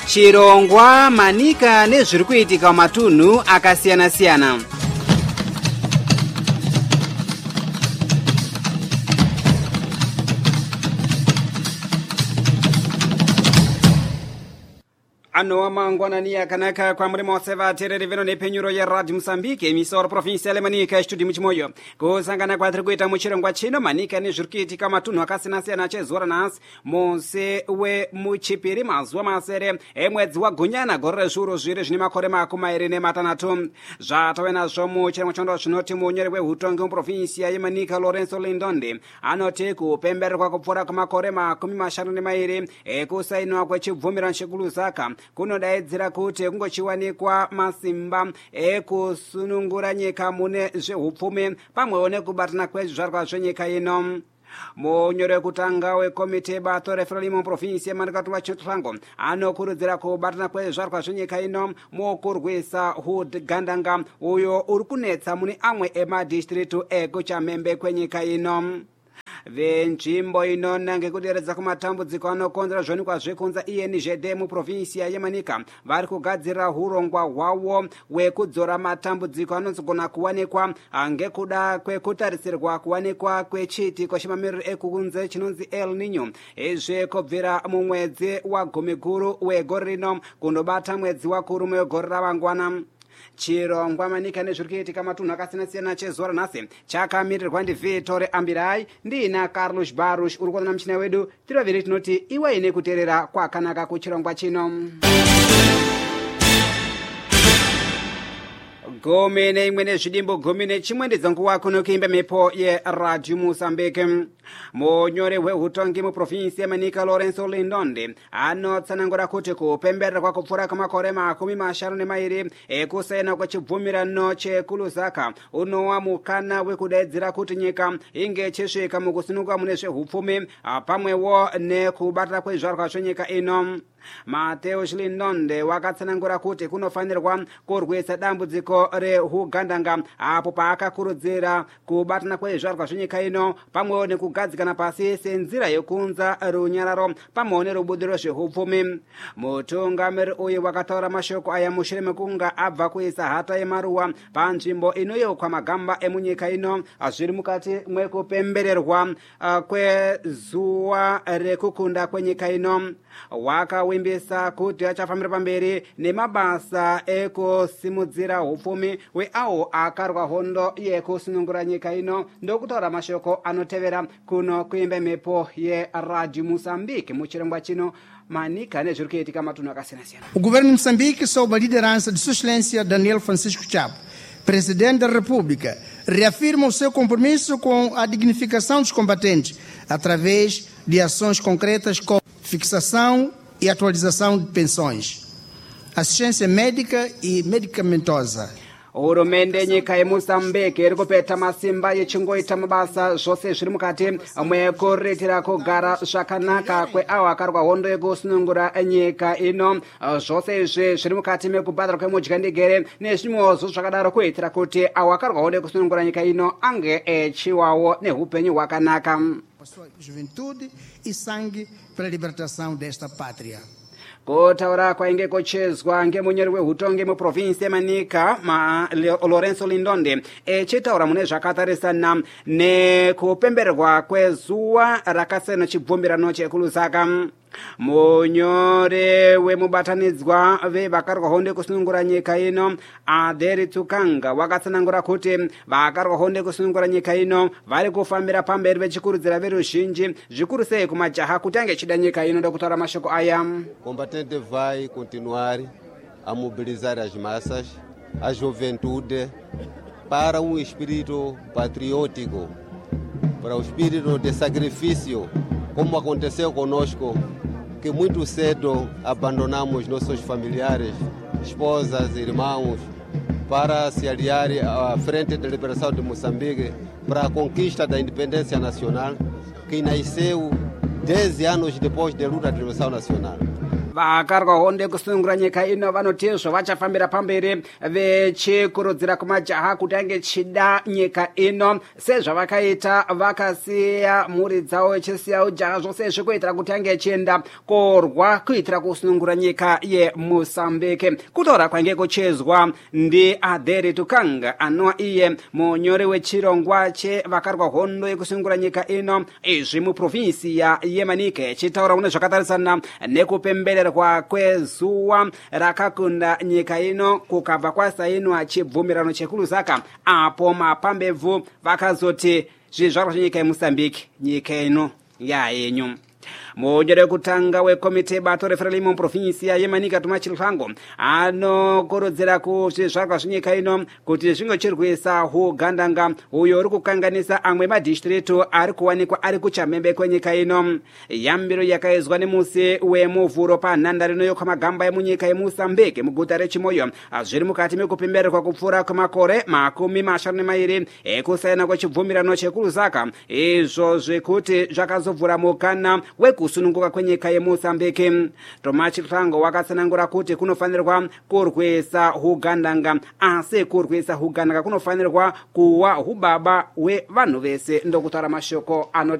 Chirongwa, Manika nezviri kuitika mumatunhu akasiyana-siyana. Ano mangwanani akanaka kwa mrema waseva terere veno nepenyuro ya Radio Mozambique emisora provincial Manika studio muchimoyo kusangana kwa trikuita muchirongwa chino Manika nezviri kuitika mumatunhu akasiyana-siyana achezora nhasi muse wemuchipiri mazuva masere emwedzi waGunyana gore rezviuru zviri zvine makore 26 zvatove nazvo muchirongwa chondo zvinoti munyori wehutongi muprovinsia yeManika Lorenzo Lindonde anoti kupembererwa kupfuura kwemakore 52 ekusainiwa kwechibvumirano cheKulusaka kunodaidzira kuti kungochiwanikwa masimba ekusunungura nyika mune zvehupfumi pamwewo nekubatana kwezvizvarwa zvenyika ino. Munyori wekutanga wekomiti yebato referendum muprovinsi yeManika Chirango anokurudzira kubatana kwezvizvarwa zvenyika ino mukurwisa hugandanga uyo uri kunetsa mune amwe emadhistritu ekuchamhembe kwenyika ino. Venzvimbo inona ngekuderedza kumatambudziko anokonzera zvonikwa zvekunza INGD muprovinsia yeManika vari kugadzira hurongwa hwavo hwekudzora matambudziko anozogona kuwanikwa ngekuda kwekutarisirwa kuwanikwa kwechitiko chemamiriro ekunze chinonzi El Nino izvi kubvira mumwedzi waGumiguru wegore rino kundobata mwedzi waKurume wegore ravangwana. Chirongwa Manika nezviri kuitika mumatunhu akasiyana-siyana chezora nhasi chakamirirwa ndiVitore Ambirai ndina Carlos Barros uri kuona muchina wedu tiri vaviri tinoti iwe ine kuteerera kwakanaka kuchirongwa chino. Gumi neimwe nezvidimbo gumi nechimwe ndidzonguva kuno kuimba mhepo yeRadio Mozambique. Munyori wehutongi muprovinsi yeManika Lorenzo Lindonde anotsanangura kuti kupembererwa kupfuura kwemakore 52 ekusaina kwechibvumirano cheKulusaka unowa mukana wekudaidzira kuti nyika inge ichisvika mukusununguka mune zvehupfumi pamwewo nekubatana kwezvizvarwa zvenyika ino. Mateo Lindonde wakatsanangura kuti kunofanirwa kurwisa dambudziko rehugandanga apo paakakurudzira kubatana kwezvizvarwa zvenyika ino pamwewo nekugadzikana pasi senzira yokunza runyararo pamwewo nerubudiriro zvehupfumi. Mutungamiri uyu wakataura mashoko aya mushure mekunga abva kuisa hata yemaruwa panzvimbo inoyeukwa magamba emunyika ino zviri mukati mwekupembererwa kwezuva rekukunda kwenyika ino. Wakawimbisa kuti achafambira pamberi nemabasa ekusimudzira hupfumi hweavo akarwa hondo yekusunungura nyika ino ndokutaura mashoko anotevera kuno kuimba mhepo yeRadio Mozambique muchirongwa chino Manika nezviri kuitika mumatunhu akasiyana-siyana. O governo de Moçambique, sob a liderança de Sua Excelência Daniel Francisco Chapo, Presidente da República, reafirma o seu compromisso com a dignificação dos combatentes através de ações concretas como fixação e atualização de pensões, assistência médica e medicamentosa. Hurumende nyika yeMozambique iri kupeta masimba yechingoita mabasa zvose zviri mukati mwekuretera kugara zvakanaka kweavo akarwa hondo yekusunungura nyika ino. Zvose izvi zviri mukati mekubhadhara kwemudyandigere nezvimwewo zvakadaro kuitira kuti avo akarwa hondo yekusunungura nyika ino ange echiwawo neupenyu hwakanaka. Juventude e sangue para a libertação desta pátria. Kutaura kwainge kochezwa ngemunyori wehutongi muprovinsi yeManika Lorenzo Lindonde echitaura mune zvakatarisana nekupembererwa kwezuva rakasaina chibvumirano cheKulusaka. Munyori wemubatanidzwa vevakarwa hondo yekusunungura nyika ino Aderi Tsukanga wakatsanangura kuti vakarwa hondo yekusunungura nyika ino vari kufambira pamberi vechikurudzira veruzhinji zvikuru sei kumajaha kuti ange chida nyika ino ndokutaura mashoko aya. Combatente vai continuar a mobilizar as massas, a juventude para espírito patriótico, para o espírito de sacrifício, como aconteceu conosco, que muito cedo abandonamos nossos familiares, esposas, irmãos, para se aliar à Frente de Liberação de Moçambique para a conquista da independência nacional, que nasceu 10 anos depois da luta de liberação nacional. vakarwa honde kusunungura nyika ino vanotizvo vachafambira pamberi vechikurudzira kumajaha kuti ange chida nyika ino sezvavakaita vakasiya mhuri dzavo vechisiya ujaha zvose zvikuitira kuti ange achienda korwa kuitira kusunungura nyika yeMozambique. Kutaura kwange kuchezwa ndiAdheri Tukanga anova iye munyori wechirongwa chevakarwa hondo yekusunungura nyika ino izvi muprovinsiya yeManike, chitaura mune zvakatarisana nekupembererwa kwezuva rakakunda nyika ino kukabva kwasainwa chibvumirano chekuLusaka, apo mapambebvu vakazoti zvizvarwa zvenyika yeMozambique nyika ino yayenyu. Munyori wekutanga wekomite yebato reFrelimo muprovinsiya yeManika Tuma Chilhango anokurudzira kuzvizvarwa zvenyika ino kuti zvingochirwisa ugandanga uyo uri kukanganisa amwe madhistritu ari kuwanikwa ari kuchamhembe kwenyika ino. Yambiro yakaizwa nemusi wemuvhuro panhandare inoyokwa magamba emunyika yeMozambique muguta reChimoyo zviri mukati mekupembererwa kupfuura kwemakore 52 ekusaina kwechibvumirano chekuLusaka, izvo zvekuti zvakazovhura mukana wekusununguka kwenyika yeMozambique. Toma Chilhango wakatsanangura kuti kunofanirwa kurwisa ugandanga, asi kurwisa ugandanga kunofanirwa kuwa ubaba hwevanhu vese, ndokutaura mashoko ano